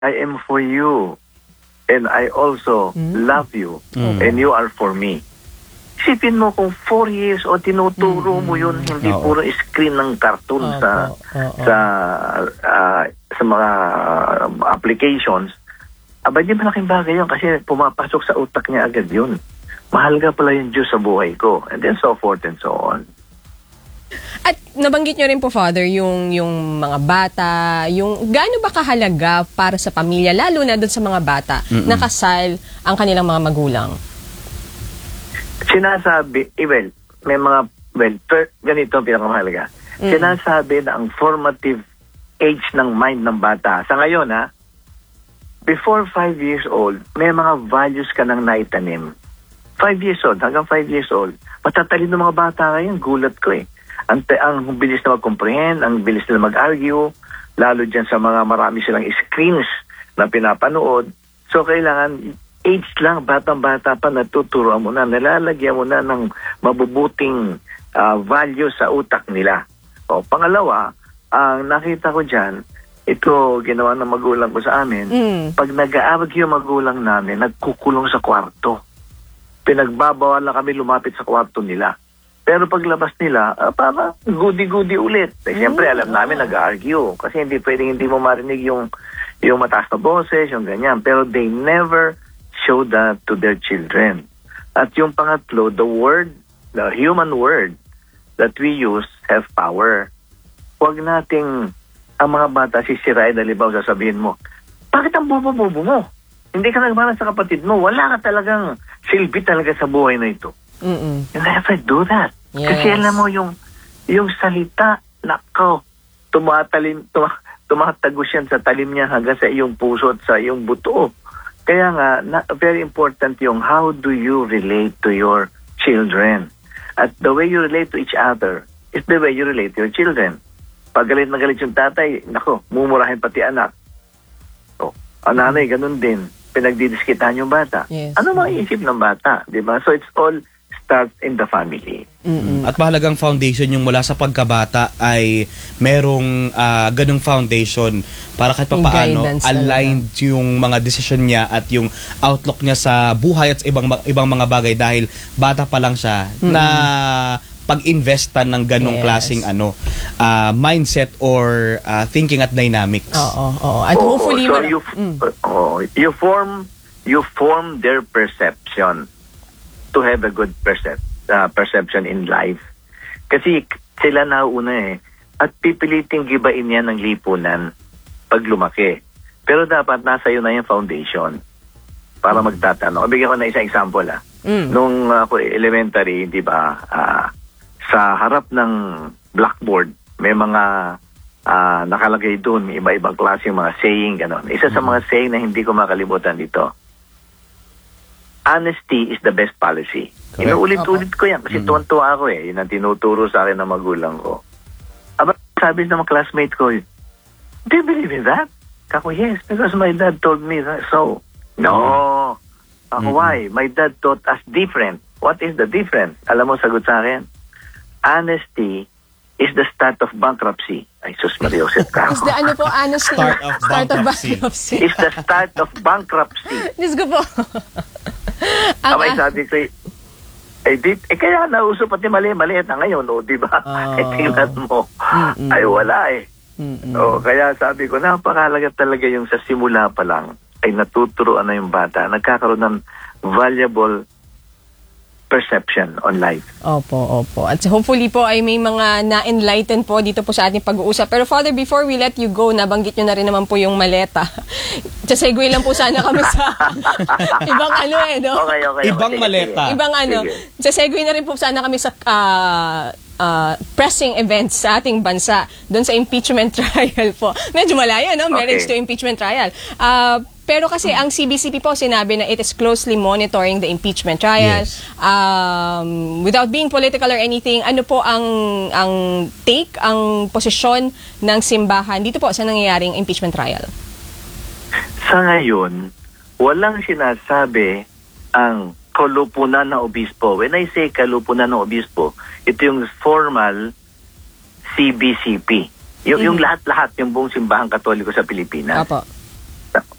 I am for you and I also love you and you are for me. Isipin mo kung 4 years o tinuturo mo yun, hindi puro screen ng cartoon sa mga applications. Aba, di malaking bagay yun kasi pumapasok sa utak niya agad yun. Mahalaga pala yung Diyos sa buhay ko. And then so forth and so on. At nabanggit nyo rin po, Father, yung mga bata, yung gaano ba kahalaga para sa pamilya, lalo na doon sa mga bata, nakasal ang kanilang mga magulang? Sinasabi, may mga, ganito ang pinakamahalaga. Sinasabi na ang formative age ng mind ng bata, sa ngayon before 5 years old, may mga values ka nang naitanim. 5 years old, hanggang 5 years old, matatalino ng mga bata ngayon, gulat ko ang bilis na mag-comprehend, ang bilis na mag-argue, lalo dyan sa mga marami silang screens na pinapanood. So, kailangan, age lang, batang-bata pa, natuturuan mo na, nalalagyan mo na ng mabubuting value sa utak nila. O, pangalawa, ang nakita ko dyan, ito, ginawa ng magulang ko sa amin, pag nag-aargue yung magulang namin, nagkukulong sa kwarto. Pinagbabawal na kami lumapit sa kwarto nila. Pero paglabas nila, parang goody-goody ulit. Siyempre, alam namin nag-argue. Kasi hindi pwedeng hindi mo marinig yung mataas na boses, yung ganyan. Pero they never show that to their children. At yung pangatlo, the human word that we use have power. Huwag nating ang mga bata sisirain, dalibaw, sasabihin mo, bakit ang bobo-bobo mo? Hindi ka nagmana sa kapatid mo. Wala ka talagang silbi talaga sa buhay na ito. You never do that. Yes. Kasi alam mo yung salita, nako, tumatagos yan sa talim niya hanggang sa iyong puso at sa iyong buto. Kaya nga, very important yung how do you relate to your children. At the way you relate to each other is the way you relate to your children. Pag galit na galit yung tatay, nako, mumurahin pati anak. So, ang nanay, ganun din. Pinagdidiskitan yung bata. Yes. Ano maiisip ng bata? Diba? So it's all starts in the family. At mahalagang foundation yung mula sa pagkabata ay merong ganung foundation para kahit papaano aligned yung mga decision niya at yung outlook niya sa buhay at ibang mga bagay dahil bata pa lang siya na pag-investan ng ganong klaseng mindset or thinking at dynamics. At hopefully you form their perception to have a good perception in life. Kasi sila nauna at pipiliting gibain yan ng lipunan pag lumaki. Pero dapat nasa iyo na yung foundation para magtatanong. Bigyan ko na isang example. Nung ako elementary, di ba, sa harap ng blackboard, may mga nakalagay doon, may iba-ibang klase yung mga saying, gano'n. Isa sa mga saying na hindi ko makalimutan dito, honesty is the best policy. Inuulit-ulit ko yan kasi tuwan-tuwa ako yun ang tinuturo sa akin ng magulang ko. Aba, sabi ng mga classmate ko, do you believe in that? Kako, yes, because my dad told me that. So, no. Ako, why? My dad taught us different. What is the difference? Alam mo, sagot sa akin, honesty is the start of bankruptcy. Ay, sus Maria Josep ka. Is the honesty? Start of bankruptcy. Is the start of bankruptcy. Diyos ko po. Abay, sabi ko, kaya nauso pati maliit na ngayon, di ba? Tingnan mo. Ay, wala kaya sabi ko, napakahalaga talaga yung sa simula pa lang ay natuturuan na yung bata. Nagkakaroon ng valuable perception on life. Opo. At hopefully po ay may mga na-enlighten po dito po sa ating pag-uusap. Pero Father, before we let you go, nabanggit nyo na rin naman po yung maleta. Segue lang po sana kami sa ibang no? Okay. Ibang maleta. Ibang segue na rin po sana kami sa pressing events sa ating bansa doon sa impeachment trial po. Medyo malayo, no? Marriage to impeachment trial. Pero kasi ang CBCP po sinabi na it is closely monitoring the impeachment trial. Yes. Without being political or anything, ano po ang take, ang posisyon ng simbahan dito po sa nangyayaring impeachment trial? Sa ngayon, walang sinasabi ang kalupunan ng obispo. When I say kalupunan ng obispo, ito yung formal CBCP. Yung lahat-lahat, yung buong simbahang Katoliko sa Pilipinas. Apo. Nako.